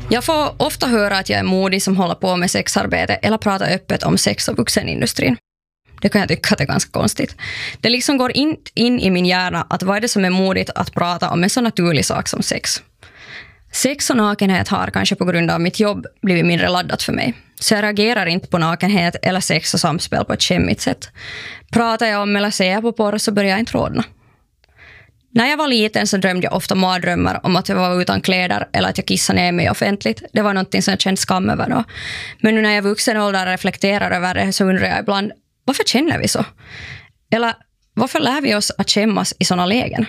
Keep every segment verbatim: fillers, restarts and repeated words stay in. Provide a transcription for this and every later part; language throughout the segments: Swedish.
Jag får ofta höra att jag är modig som håller på med sexarbete eller pratar öppet om sex och vuxenindustrin. Det kan jag tycka att det är ganska konstigt. Det liksom går in, in i min hjärna att vad är det som är modigt att prata om en så naturlig sak som sex. Sex och nakenhet har kanske på grund av mitt jobb blivit mindre laddat för mig. Så jag reagerar inte på nakenhet eller sex och samspel på ett skämmigt sätt. Pratar jag om eller ser jag på porr så börjar jag inte rådna. När jag var liten så drömde jag ofta mardrömmar om att jag var utan kläder eller att jag kissade ner mig offentligt. Det var någonting som jag kände skam över då. Men nu när jag är vuxen ålder reflekterar över det så undrar jag ibland, varför känner vi så? Eller varför lär vi oss att skämmas i sådana lägen?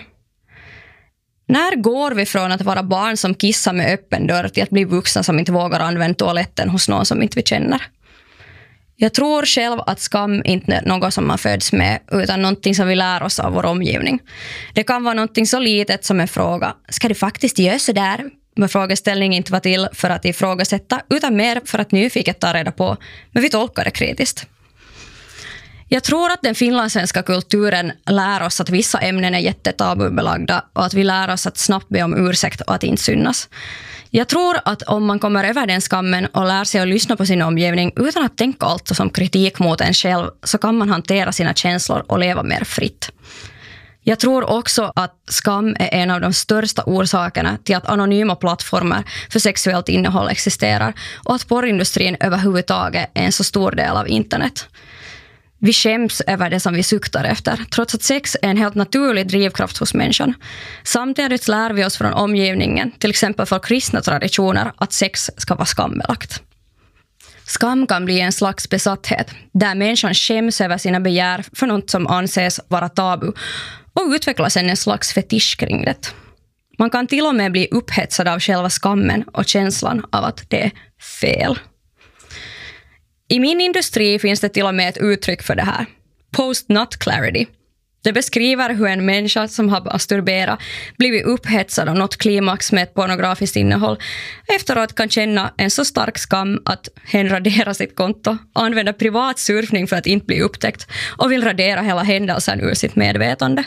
När går vi från att vara barn som kissar med öppen dörr till att bli vuxna som inte vågar använda toaletten hos någon som inte vi känner? Jag tror själv att skam inte är något som man föds med utan någonting som vi lär oss av vår omgivning. Det kan vara någonting så litet som en fråga. Ska du faktiskt göra så där? Men frågeställningen inte var till för att ifrågasätta utan mer för att nyfiket ta reda på. Men vi tolkar det kritiskt. Jag tror att den finlandssvenska kulturen lär oss att vissa ämnen är jättetabubelagda och att vi lär oss att snabbt be om ursäkt och att inte synas. Jag tror att om man kommer över den skammen och lär sig att lyssna på sin omgivning utan att tänka allt som kritik mot en själv så kan man hantera sina känslor och leva mer fritt. Jag tror också att skam är en av de största orsakerna till att anonyma plattformar för sexuellt innehåll existerar och att porrindustrin överhuvudtaget är en så stor del av internet. Vi skäms över det som vi suktar efter, trots att sex är en helt naturlig drivkraft hos människan. Samtidigt lär vi oss från omgivningen, till exempel från kristna traditioner, att sex ska vara skambelagt. Skam kan bli en slags besatthet, där människan skäms över sina begär för något som anses vara tabu och utvecklas en slags fetisch kring det. Man kan till och med bli upphetsad av själva skammen och känslan av att det är fel. I min industri finns det till och med ett uttryck för det här. Post-nut clarity. Det beskriver hur en människa som har masturberat blivit upphetsad av något klimax med ett pornografiskt innehåll efteråt kan känna en så stark skam att hen raderar sitt konto, använder privat surfning för att inte bli upptäckt och vill radera hela händelsen ur sitt medvetande.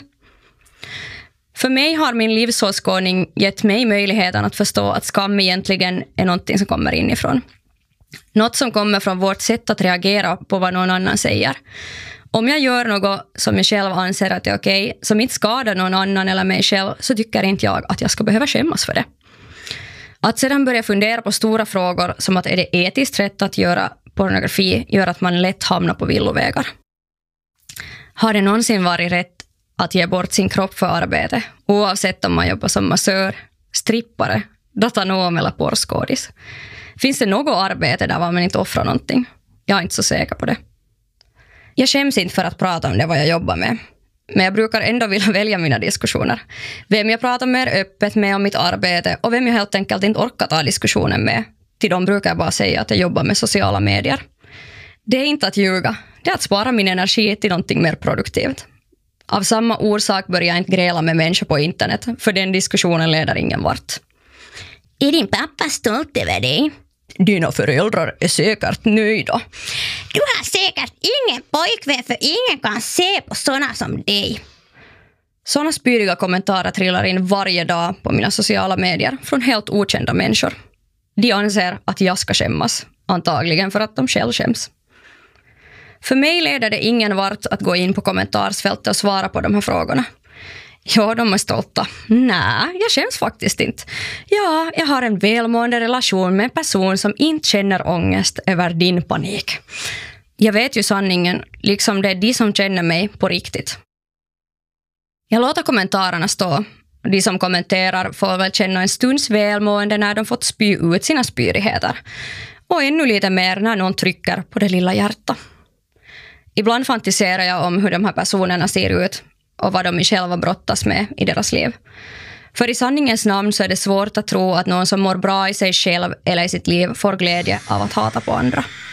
För mig har min livsåskådning gett mig möjligheten att förstå att skam egentligen är någonting som kommer inifrån. Något som kommer från vårt sätt att reagera på vad någon annan säger. Om jag gör något som jag själv anser att är okej, som inte skadar någon annan eller mig själv, så tycker inte jag att jag ska behöva skämmas för det. Att sedan börja fundera på stora frågor som att är det etiskt rätt att göra pornografi gör att man lätt hamnar på villovägar. Har det någonsin varit rätt att ge bort sin kropp för arbete, oavsett om man jobbar som massör, strippare, datanom eller porrskådis? Finns det något arbete där man inte offrar någonting? Jag är inte så säker på det. Jag skäms inte för att prata om det vad jag jobbar med. Men jag brukar ändå vilja välja mina diskussioner. Vem jag pratar mer öppet med om mitt arbete och vem jag helt enkelt inte orkar ta diskussionen med. Till dem brukar jag bara säga att jag jobbar med sociala medier. Det är inte att ljuga. Det är att spara min energi till någonting mer produktivt. Av samma orsak börjar jag inte gräla med människor på internet. För den diskussionen leder ingen vart. Är din pappa stolt över dig? Dina föräldrar är säkert nöjda. Du har säkert ingen pojkvän för ingen kan se på såna som dig. Såna spyriga kommentarer trillar in varje dag på mina sociala medier från helt okända människor. De anser att jag ska skämmas, antagligen för att de själv skäms. För mig leder det ingen vart att gå in på kommentarsfältet och svara på de här frågorna. Ja, de är stolta. Nej, jag känns faktiskt inte. Ja, jag har en välmående relation med en person som inte känner ångest över din panik. Jag vet ju sanningen, liksom det är de som känner mig på riktigt. Jag låter kommentarerna stå. De som kommenterar får väl känna en stunds välmående när de fått spy ut sina spyrigheter. Och ännu lite mer när någon trycker på det lilla hjärtat. Ibland fantiserar jag om hur de här personerna ser ut och vad de själva brottas med i deras liv. För i sanningens namn så är det svårt att tro att någon som mår bra i sig själv eller i sitt liv får glädje av att hata på andra.